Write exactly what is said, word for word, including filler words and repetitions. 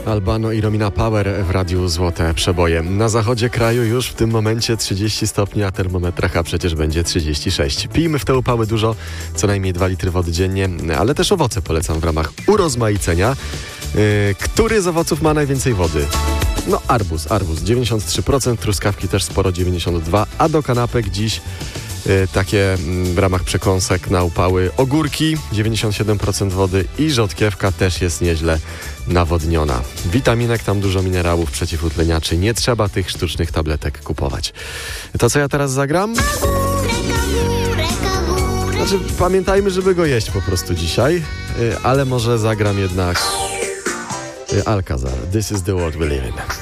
Albano i Romina Power w Radiu Złote Przeboje. Na zachodzie kraju już w tym momencie trzydzieści stopni, a termometrach a przecież będzie trzydzieści sześć. Pijmy w te upały dużo, co najmniej dwa litry wody dziennie, ale też owoce polecam w ramach urozmaicenia. Yy, który z owoców ma najwięcej wody? No arbuz, arbuz dziewięćdziesiąt trzy procent, truskawki też sporo dziewięćdziesiąt dwa procent, a do kanapek dziś y, takie y, w ramach przekąsek na upały ogórki dziewięćdziesiąt siedem procent wody i rzodkiewka też jest nieźle nawodniona. Witaminek, tam dużo minerałów, przeciwutleniaczy, nie trzeba tych sztucznych tabletek kupować. To co ja teraz zagram? Znaczy pamiętajmy, żeby go jeść po prostu dzisiaj, y, ale może zagram jednak y, Alcazar. This is the world we live in.